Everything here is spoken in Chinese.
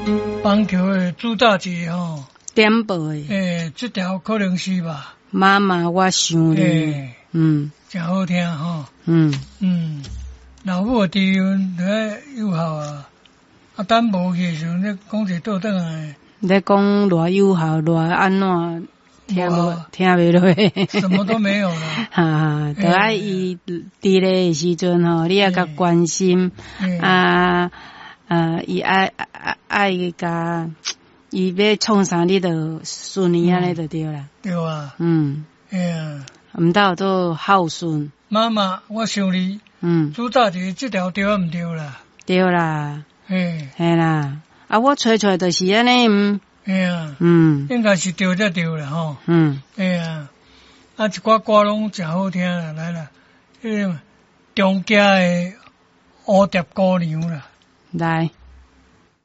棒球的主打节吼， 点播的。 这条可能是吧？ 妈妈，我想你。 真好听吼。老母的低音在友好啊，等无去的时阵，你讲者倒转来。 你讲偌友好，偌安怎？听袂落， 什么都没有了。 哈，就爱伊伫咧时阵吼，你也甲关心伊爱甲伊要创啥，你就顺利安尼就对啦。 对啊。 毋到做孝顺。 妈妈，我想你。主打节这条对毋对啦？ 对啦。嘿啦，我吹就是安尼。应该是对才对啦吼。一寡歌拢真好听啦，来啦，中家的蝴蝶姑娘啦， 来。